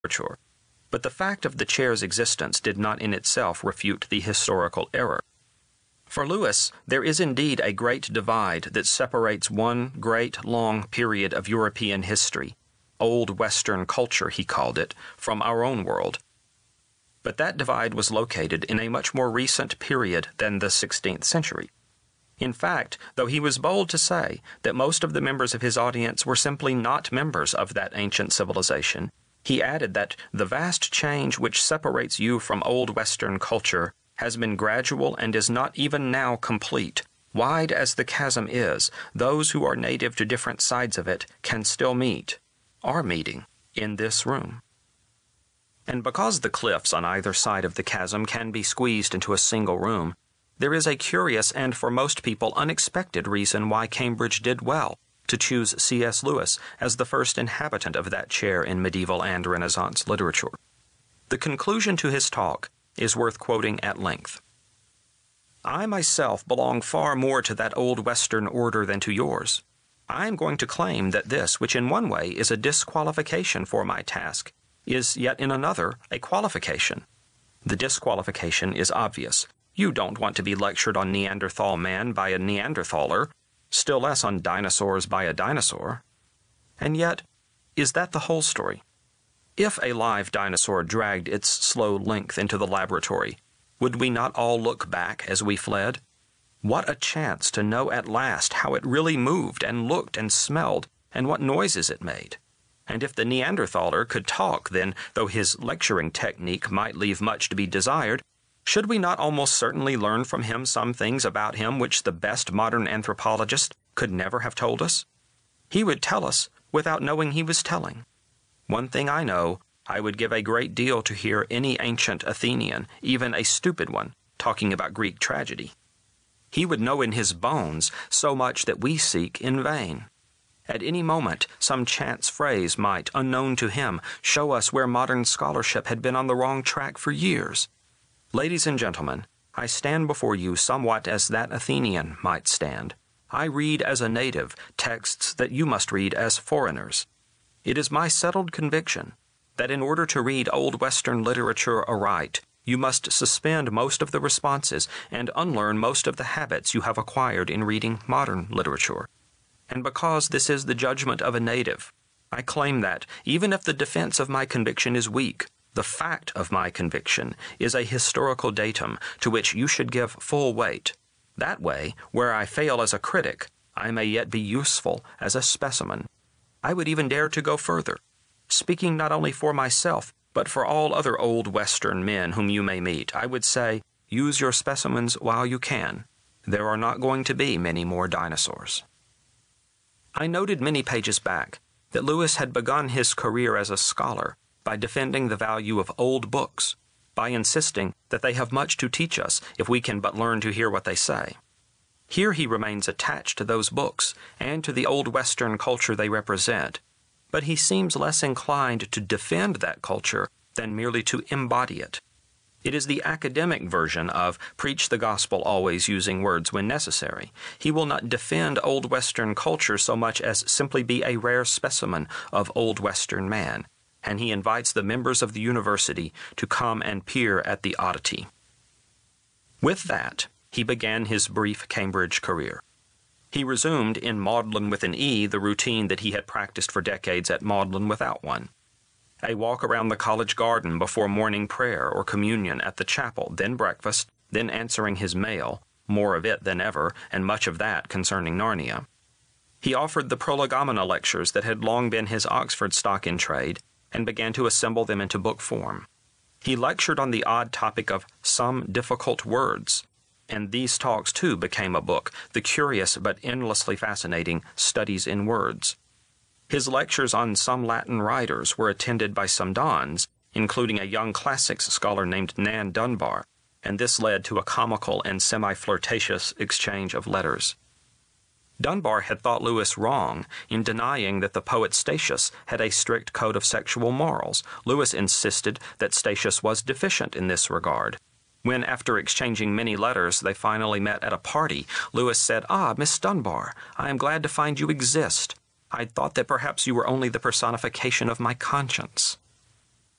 literature. But the fact of the chair's existence did not in itself refute the historical error. For Lewis, there is indeed a great divide that separates one great, long period of European history, Old Western culture he called it, from our own world. But that divide was located in a much more recent period than the 16th century. In fact, though he was bold to say that most of the members of his audience were simply not members of that ancient civilization, he added that the vast change which separates you from Old Western culture has been gradual and is not even now complete. Wide as the chasm is, those who are native to different sides of it can still meet, are meeting, in this room. And because the cliffs on either side of the chasm can be squeezed into a single room, there is a curious and for most people unexpected reason why Cambridge did well to choose C.S. Lewis as the first inhabitant of that chair in medieval and Renaissance literature. The conclusion to his talk is worth quoting at length. I myself belong far more to that old Western order than to yours. I am going to claim that this, which in one way is a disqualification for my task, is yet in another a qualification. The disqualification is obvious. You don't want to be lectured on Neanderthal man by a Neanderthaler, still less on dinosaurs by a dinosaur. And yet, is that the whole story? If a live dinosaur dragged its slow length into the laboratory, would we not all look back as we fled? What a chance to know at last how it really moved and looked and smelled and what noises it made. And if the Neanderthaler could talk, then, though his lecturing technique might leave much to be desired, should we not almost certainly learn from him some things about him which the best modern anthropologist could never have told us? He would tell us without knowing he was telling. One thing I know, I would give a great deal to hear any ancient Athenian, even a stupid one, talking about Greek tragedy. He would know in his bones so much that we seek in vain. At any moment, some chance phrase might, unknown to him, show us where modern scholarship had been on the wrong track for years. Ladies and gentlemen, I stand before you somewhat as that Athenian might stand. I read as a native texts that you must read as foreigners. It is my settled conviction that in order to read Old Western literature aright, you must suspend most of the responses and unlearn most of the habits you have acquired in reading modern literature. And because this is the judgment of a native, I claim that, even if the defense of my conviction is weak, the fact of my conviction is a historical datum to which you should give full weight. That way, where I fail as a critic, I may yet be useful as a specimen. I would even dare to go further, speaking not only for myself, but for all other old Western men whom you may meet. I would say, use your specimens while you can. There are not going to be many more dinosaurs. I noted many pages back that Lewis had begun his career as a scholar by defending the value of old books, by insisting that they have much to teach us if we can but learn to hear what they say. Here he remains attached to those books and to the old Western culture they represent, but he seems less inclined to defend that culture than merely to embody it. It is the academic version of preach the gospel always using words when necessary. He will not defend Old Western culture so much as simply be a rare specimen of Old Western man, and he invites the members of the university to come and peer at the oddity. With that, he began his brief Cambridge career. He resumed in Magdalen with an E the routine that he had practiced for decades at Magdalen without one. A walk around the college garden before morning prayer or communion at the chapel, then breakfast, then answering his mail, more of it than ever, and much of that concerning Narnia. He offered the Prolegomena lectures that had long been his Oxford stock in trade, and began to assemble them into book form. He lectured on the odd topic of some difficult words, and these talks too became a book, the curious but endlessly fascinating Studies in Words. His lectures on some Latin writers were attended by some dons, including a young classics scholar named Nan Dunbar, and this led to a comical and semi-flirtatious exchange of letters. Dunbar had thought Lewis wrong in denying that the poet Statius had a strict code of sexual morals. Lewis insisted that Statius was deficient in this regard. When, after exchanging many letters, they finally met at a party, Lewis said, "Ah, Miss Dunbar, I am glad to find you exist. I thought that perhaps you were only the personification of my conscience."